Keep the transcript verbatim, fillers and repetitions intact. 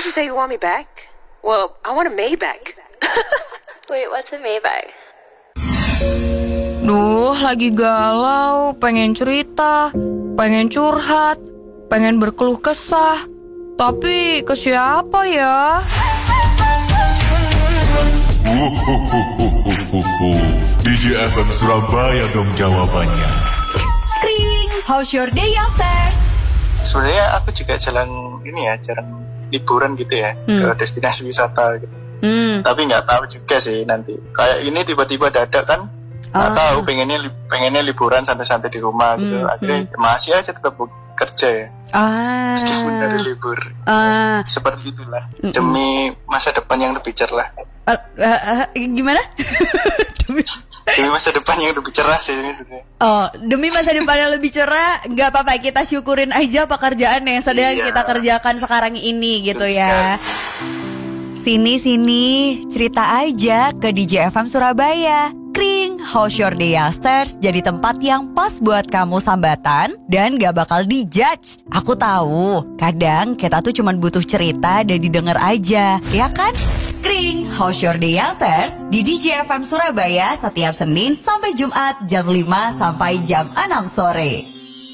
did you say you want me back? Well, I want a Maybach. Wait, what's a Maybach? Duh, lagi galau, pengen cerita, pengen curhat, pengen berkeluh kesah. Tapi ke siapa ya? D J F M Surabaya dong jawabannya. Kring, how's your day, youngsters? Sebenarnya aku juga jalan ini ya, jarang liburan gitu ya, hmm. ke destinasi wisata gitu. Hmm. Tapi nggak tahu juga sih nanti. Kayak ini tiba-tiba dadak kan, nggak oh. tahu pengennya pengennya liburan santai-santai di rumah gitu. Hmm. Akhirnya hmm. masih aja tetap kerja ya. Ah. Meskipun dari libur. Ah. Seperti itulah. Mm-mm. Demi masa depan yang lebih cerah. Uh, uh, uh, gimana? demi demi masa depan yang lebih cerah sih ini sebenarnya. Oh, demi masa depan yang lebih cerah, nggak apa-apa, kita syukurin aja pekerjaan yang sedang iya. kita kerjakan sekarang ini gitu Betul ya. Sini sini cerita aja ke D J F M Surabaya. Kring, how's your day, youngsters? Jadi tempat yang pas buat kamu sambatan dan gak bakal dijudge. Aku tahu, kadang kita tuh cuma butuh cerita dan didengar aja, ya kan? Kring, how's your day, youngsters? Di D J F M Surabaya setiap Senin sampai Jumat jam lima sampai jam enam sore.